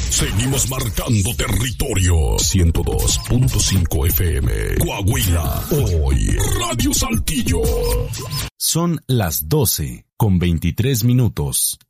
Seguimos marcando territorio. 102.5 FM. Coahuila. Hoy, Radio Saltillo. Son las 12:23.